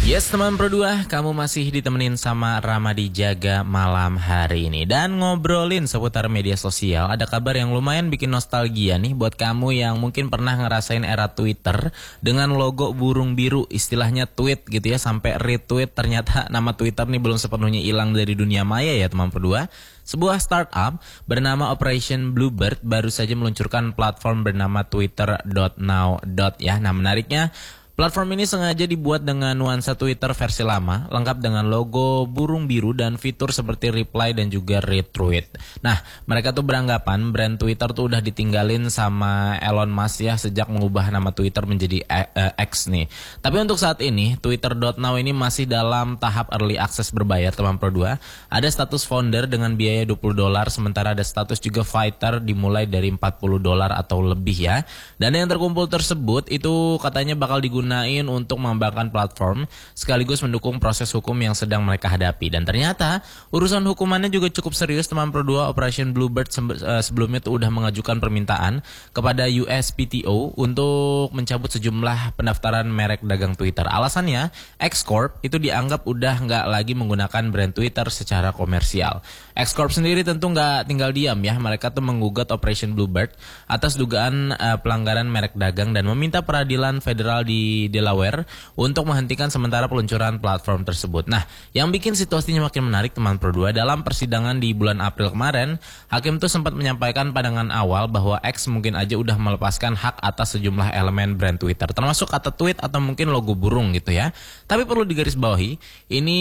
Yes teman Pro 2, kamu masih ditemenin sama Ramadi Jaga malam hari ini. Dan ngobrolin seputar media sosial, ada kabar yang lumayan bikin nostalgia nih buat kamu yang mungkin pernah ngerasain era Twitter dengan logo burung biru, istilahnya tweet gitu ya, sampai retweet. Ternyata nama Twitter nih belum sepenuhnya hilang dari dunia maya ya teman Pro 2. Sebuah startup bernama Operation Bluebird baru saja meluncurkan platform bernama Twitter.now. Ya, nah menariknya, platform ini sengaja dibuat dengan nuansa Twitter versi lama, lengkap dengan logo burung biru dan fitur seperti reply dan juga retweet. Nah, mereka tuh beranggapan brand Twitter tuh udah ditinggalin sama Elon Musk ya sejak mengubah nama Twitter menjadi X nih. Tapi untuk saat ini, Twitter.now ini masih dalam tahap early access berbayar teman Pro 2. Ada status founder dengan biaya $20, sementara ada status juga fighter dimulai dari $40 atau lebih ya. Dana yang terkumpul tersebut itu katanya bakal digunakan untuk mengembangkan platform sekaligus mendukung proses hukum yang sedang mereka hadapi. Dan ternyata urusan hukumannya juga cukup serius teman Pro 2. Operation Bluebird sebelumnya tuh udah mengajukan permintaan kepada USPTO untuk mencabut sejumlah pendaftaran merek dagang Twitter. Alasannya X Corp itu dianggap udah nggak lagi menggunakan brand Twitter secara komersial. X Corp sendiri tentu nggak tinggal diam ya. Mereka tuh menggugat Operation Bluebird atas dugaan pelanggaran merek dagang dan meminta peradilan federal di Delaware untuk menghentikan sementara peluncuran platform tersebut. Nah, yang bikin situasinya makin menarik teman Pro 2, dalam persidangan di bulan April kemarin, hakim tuh sempat menyampaikan pandangan awal bahwa X mungkin aja udah melepaskan hak atas sejumlah elemen brand Twitter, termasuk kata tweet atau mungkin logo burung gitu ya. Tapi perlu digarisbawahi, ini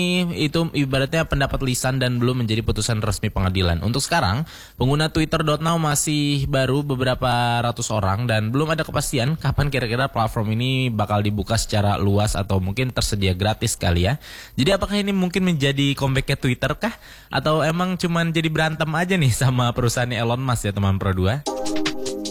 itu ibaratnya pendapat lisan dan belum menjadi putusan resmi pengadilan. Untuk sekarang, pengguna Twitter.now masih baru beberapa ratus orang dan belum ada kepastian kapan kira-kira platform ini bakal dibuka secara luas atau mungkin tersedia gratis kali ya. Jadi apakah ini mungkin menjadi comeback-nya Twitter kah? Atau emang cuman jadi berantem aja nih sama perusahaan Elon Musk ya teman Pro 2?